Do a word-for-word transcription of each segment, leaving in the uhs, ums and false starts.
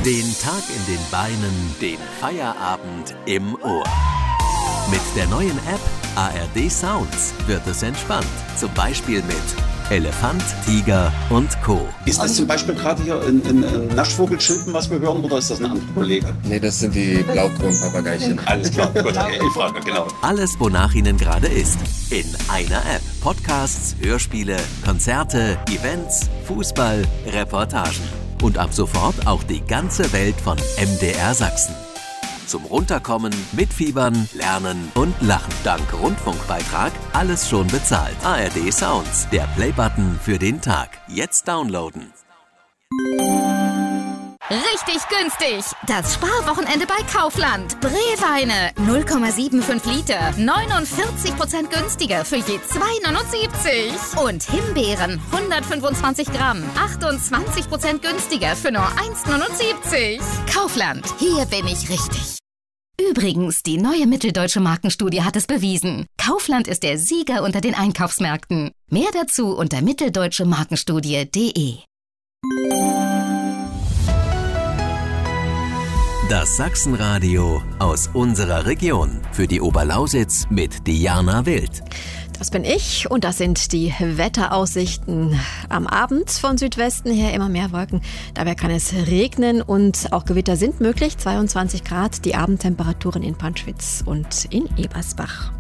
Den Tag in den Beinen, den Feierabend im Ohr. Mit der neuen App A R D Sounds wird es entspannt. Zum Beispiel mit Elefant, Tiger und Co. Ist das zum Beispiel gerade hier ein, ein, ein Naschvogelschilpen, was wir hören, oder ist das ein anderer Kollege? Nee, das sind die Blaukronpapageichen. Alles klar, gut, okay, ich frage, genau. Alles, wonach Ihnen gerade ist. In einer App. Podcasts, Hörspiele, Konzerte, Events, Fußball, Reportagen. Und ab sofort auch die ganze Welt von M D R Sachsen. Zum Runterkommen, Mitfiebern, Lernen und Lachen. Dank Rundfunkbeitrag alles schon bezahlt. A R D Sounds, der Playbutton für den Tag. Jetzt downloaden. Richtig günstig! Das Sparwochenende bei Kaufland. Brewweine null Komma fünfundsiebzig Liter, neunundvierzig Prozent günstiger für je zwei Komma neunundsiebzig. Und Himbeeren hundertfünfundzwanzig Gramm, achtundzwanzig Prozent günstiger für nur eins Komma neunundsiebzig. Kaufland, hier bin ich richtig. Übrigens, die neue mitteldeutsche Markenstudie hat es bewiesen. Kaufland ist der Sieger unter den Einkaufsmärkten. Mehr dazu unter mitteldeutsche markenstudie punkt de. Das Sachsenradio aus unserer Region. Für die Oberlausitz mit Diana Wild. Das bin ich und das sind die Wetteraussichten. Am Abend von Südwesten her immer mehr Wolken. Dabei kann es regnen und auch Gewitter sind möglich. zweiundzwanzig Grad, die Abendtemperaturen in Panschwitz und in Ebersbach.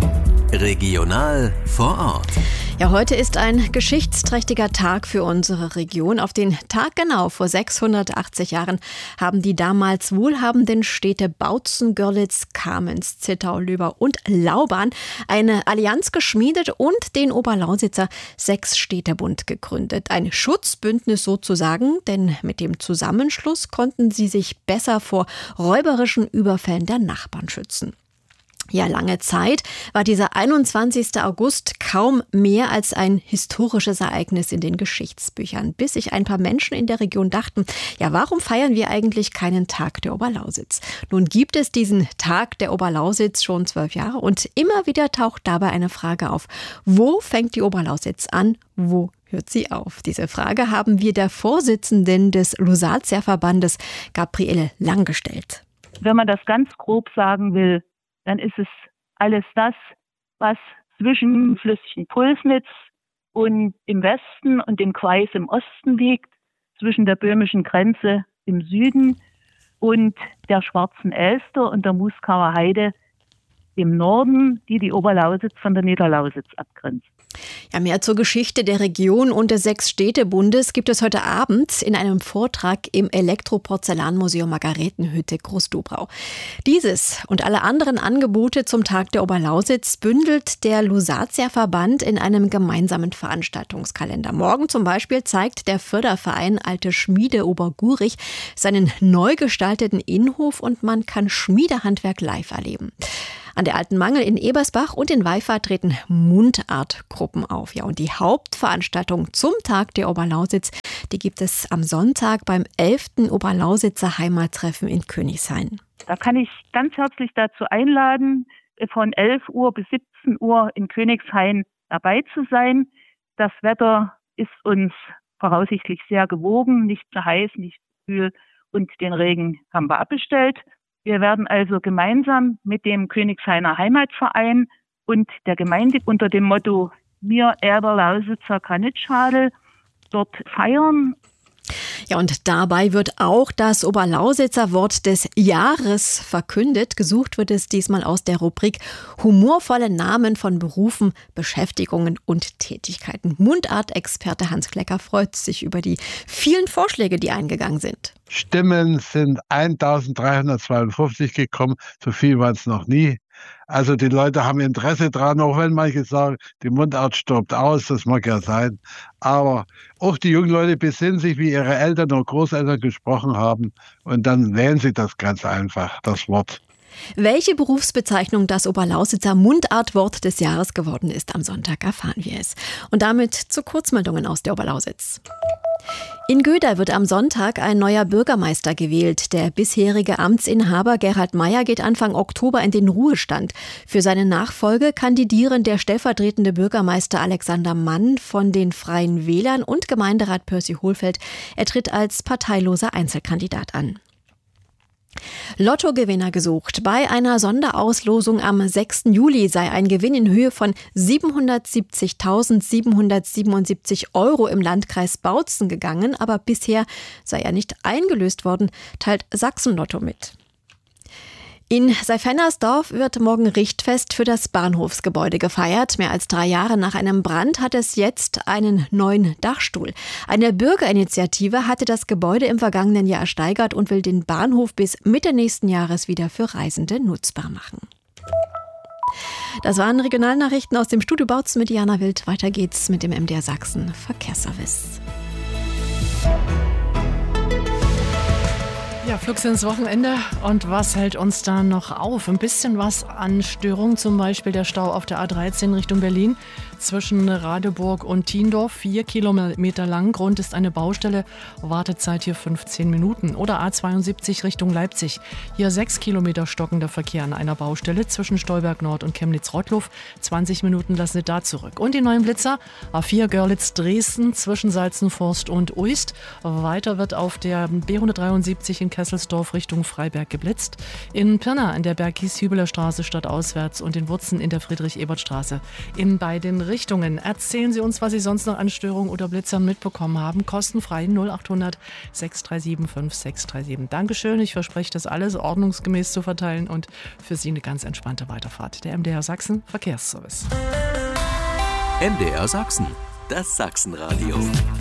Regional vor Ort. Ja, heute ist ein geschichtsträchtiger Tag für unsere Region. Auf den Tag genau vor sechshundertachtzig Jahren haben die damals wohlhabenden Städte Bautzen, Görlitz, Kamenz, Zittau, Löber und Lauban eine Allianz geschmiedet und den Oberlausitzer Sechsstädtebund gegründet. Ein Schutzbündnis sozusagen, denn mit dem Zusammenschluss konnten sie sich besser vor räuberischen Überfällen der Nachbarn schützen. Ja, lange Zeit war dieser einundzwanzigster August kaum mehr als ein historisches Ereignis in den Geschichtsbüchern, bis sich ein paar Menschen in der Region dachten, ja, warum feiern wir eigentlich keinen Tag der Oberlausitz? Nun gibt es diesen Tag der Oberlausitz schon zwölf Jahre und immer wieder taucht dabei eine Frage auf. Wo fängt die Oberlausitz an? Wo hört sie auf? Diese Frage haben wir der Vorsitzenden des Lusatia-Verbandes, Gabriele Lang, gestellt. Wenn man das ganz grob sagen will, dann ist es alles das, was zwischen dem flüssigen Pulsnitz und im Westen und dem Queis im Osten liegt, zwischen der böhmischen Grenze im Süden und der Schwarzen Elster und der Muskauer Heide im Norden, die die Oberlausitz von der Niederlausitz abgrenzt. Ja, mehr zur Geschichte der Region und des Sechsstädtebundes gibt es heute Abend in einem Vortrag im Elektroporzellanmuseum Margaretenhütte Großdobrau. Dieses und alle anderen Angebote zum Tag der Oberlausitz bündelt der Lusatia-Verband in einem gemeinsamen Veranstaltungskalender. Morgen zum Beispiel zeigt der Förderverein Alte Schmiede Obergurich seinen neu gestalteten Innenhof und man kann Schmiedehandwerk live erleben. An der Alten Mangel in Ebersbach und in Waifa treten Mundartgruppen auf. Ja, und die Hauptveranstaltung zum Tag der Oberlausitz, die gibt es am Sonntag beim elften Oberlausitzer Heimattreffen in Königshain. Da kann ich ganz herzlich dazu einladen, von elf Uhr bis siebzehn Uhr in Königshain dabei zu sein. Das Wetter ist uns voraussichtlich sehr gewogen, nicht zu heiß, nicht zu kühl und den Regen haben wir abbestellt. Wir werden also gemeinsam mit dem Königshainer Heimatverein und der Gemeinde unter dem Motto Mir Erder Lausitzer kann nicht schaden dort feiern. Ja, und dabei wird auch das Oberlausitzer Wort des Jahres verkündet. Gesucht wird es diesmal aus der Rubrik Humorvolle Namen von Berufen, Beschäftigungen und Tätigkeiten. Mundartexperte Hans Klecker freut sich über die vielen Vorschläge, die eingegangen sind. Stimmen sind eintausenddreihundertzweiundfünfzig gekommen, so viel war es noch nie. Also die Leute haben Interesse dran, auch wenn manche sagen, die Mundart stirbt aus, das mag ja sein. Aber auch die jungen Leute besinnen sich, wie ihre Eltern und Großeltern gesprochen haben und dann wählen sie das ganz einfach, das Wort. Welche Berufsbezeichnung das Oberlausitzer Mundartwort des Jahres geworden ist, am Sonntag erfahren wir es. Und damit zu Kurzmeldungen aus der Oberlausitz. In Göda wird am Sonntag ein neuer Bürgermeister gewählt. Der bisherige Amtsinhaber Gerhard Meyer geht Anfang Oktober in den Ruhestand. Für seine Nachfolge kandidieren der stellvertretende Bürgermeister Alexander Mann von den Freien Wählern und Gemeinderat Percy Hohlfeld. Er tritt als parteiloser Einzelkandidat an. Lottogewinner gesucht. Bei einer Sonderauslosung am sechsten Juli sei ein Gewinn in Höhe von siebenhundertsiebzigtausendsiebenhundertsiebenundsiebzig Euro im Landkreis Bautzen gegangen, aber bisher sei er nicht eingelöst worden, teilt Sachsen-Lotto mit. In Seifernersdorf wird morgen Richtfest für das Bahnhofsgebäude gefeiert. Mehr als drei Jahre nach einem Brand hat es jetzt einen neuen Dachstuhl. Eine Bürgerinitiative hatte das Gebäude im vergangenen Jahr ersteigert und will den Bahnhof bis Mitte nächsten Jahres wieder für Reisende nutzbar machen. Das waren Regionalnachrichten aus dem Studio Bautzen mit Jana Wild. Weiter geht's mit dem M D R Sachsen Verkehrsservice. Ja, flugs ins Wochenende. Und was hält uns da noch auf? Ein bisschen was an Störung, zum Beispiel der Stau auf der A dreizehn Richtung Berlin zwischen Radeburg und Tiendorf, vier Kilometer lang. Grund ist eine Baustelle, Wartezeit hier fünfzehn Minuten. Oder A zweiundsiebzig Richtung Leipzig, hier sechs Kilometer stockender Verkehr an einer Baustelle zwischen Stolberg Nord und Chemnitz-Rottluff. zwanzig Minuten lassen Sie da zurück. Und die neuen Blitzer, A vier Görlitz-Dresden zwischen Salzenforst und Uist. Weiter wird auf der B hundertdreiundsiebzig in Kesselsdorf Richtung Freiberg geblitzt. In Pirna an der Berg-Kies-Hübeler Straße stadtauswärts und in Wurzen in der Friedrich-Ebert-Straße in beiden Richtungen. Erzählen Sie uns, was Sie sonst noch an Störungen oder Blitzern mitbekommen haben. Kostenfrei null achthundert sechs drei sieben fünf sechs drei sieben. Dankeschön. Ich verspreche, das alles ordnungsgemäß zu verteilen und für Sie eine ganz entspannte Weiterfahrt. Der M D R Sachsen Verkehrsservice. M D R Sachsen, das Sachsenradio.